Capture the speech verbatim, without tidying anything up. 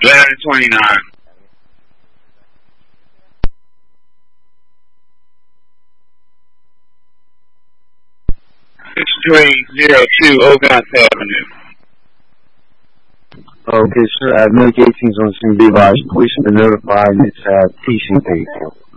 eleven twenty-nine. sixty-three oh two Ogontz Avenue. Okay, sir. I have no eighteens on scene device. Police have been notified and it's uh, T C P.